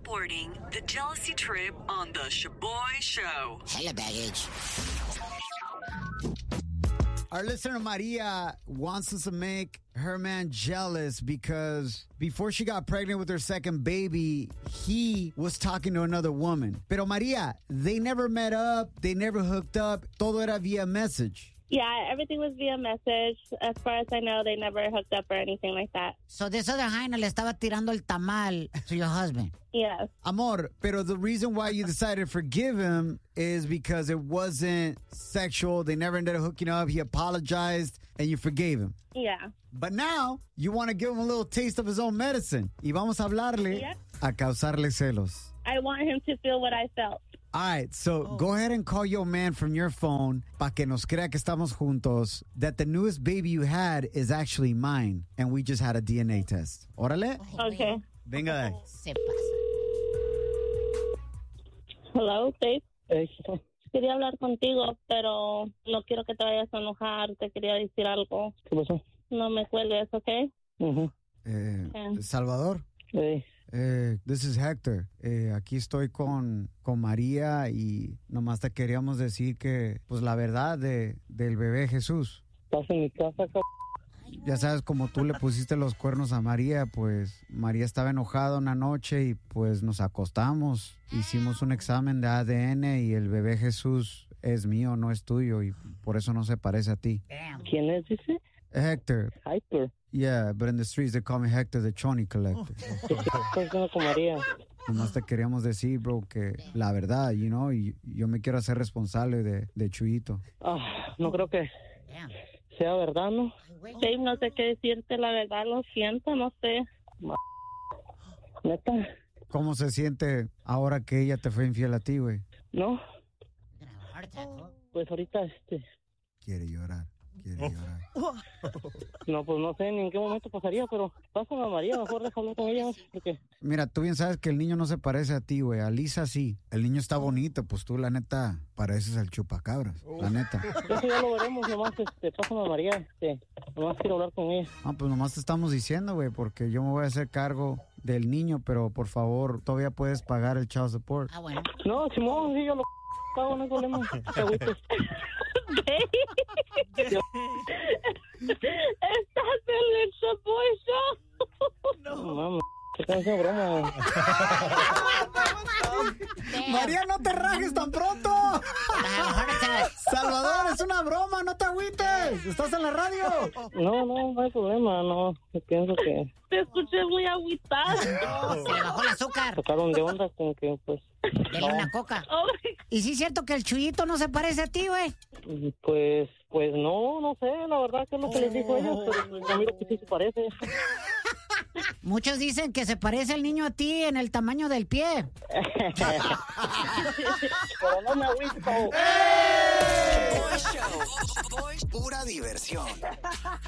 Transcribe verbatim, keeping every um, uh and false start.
aborting the jealousy trip on the Shaboy Show. Hella baggage. Our listener Maria wants us to make her man jealous because before she got pregnant with her second baby, he was talking to another woman. Pero Maria, they never met up, they never hooked up, todo era via message. Yeah, everything was via message. As far as I know, they never hooked up or anything like that. So this other hyena le estaba tirando el tamal to your husband. Yes. Amor, pero the reason why you decided to forgive him is because it wasn't sexual. They never ended up hooking up. He apologized and you forgave him. Yeah. But now you want to give him a little taste of his own medicine. Y vamos a hablarle Yep. a causarle celos. I want him to feel what I felt. All right, so oh. go ahead and call your man from your phone pa que nos crea que estamos juntos, that the newest baby you had is actually mine, and we just had a D N A test. Órale? Okay. Venga de ahí. Se pasa. Hello, Dave. Hey. Quería hablar contigo, pero no quiero que te vayas a enojar. Te quería decir algo. ¿Qué pasó? No me cuelgues, ¿ok? Uh-huh. Eh, Okay. Salvador. Hey. Eh, this is Hector. Eh, aquí estoy con, con María y nomás te queríamos decir que, pues la verdad de, del bebé Jesús. ¿Estás en mi casa, cabrón? Ya sabes, como tú le pusiste los cuernos a María, pues María estaba enojada una noche y pues nos acostamos. Hicimos un examen de A D N y el bebé Jesús es mío, no es tuyo y por eso no se parece a ti. ¿Quién es, dice? Hector. Hyper. Yeah, but in the streets they call me Hector the Choni Collector. ¿Qué estás haciendo con María? Nomás te queríamos decir, bro, que la verdad, you know, y, yo me quiero hacer responsable de, de Chuyito. Ah, no creo que sea verdad, ¿no? Dave, no sé qué decirte, la verdad, lo siento, no sé. ¿Neta? ¿Cómo se siente ahora que ella te fue infiel a ti, güey? ¿No? Pues ahorita, este... Quiere llorar, quiere llorar. No, pues no sé ni en qué momento pasaría, pero pásame a María, mejor déjame con ella, porque... Mira, tú bien sabes que el niño no se parece a ti, güey. A Lisa sí. El niño está bonito, pues tú, la neta, pareces al chupacabras, la neta. Eso ya lo veremos, nomás, este, pásame a María, este, nomás quiero hablar con ella. Ah, pues nomás te estamos diciendo, güey, porque yo me voy a hacer cargo del niño, pero por favor, todavía puedes pagar el child support. Ah, bueno. No, Simón, sí, yo lo pago, no hay problema. Te agüites. Estás en el Shaboy Show. No, mames, qué canción broma. María, no te rajes tan pronto. Salvador, es una broma, no te agüites. ¿Estás en la radio? No, no, no hay problema, no. Yo pienso que Te escuché muy agüitado. Se le bajó el azúcar. tocaron de onda con que, pues... Dele una coca. Oh my God. ¿Y sí es cierto que el Chuyito no se parece a ti, güey? Pues, pues no, no sé, la verdad que es lo que les dijo a ellos, pero yo miro que sí se parece. Muchos dicen que se parece el niño a ti en el tamaño del pie. Pero no me agüito. Shaboy Show. Pura diversión.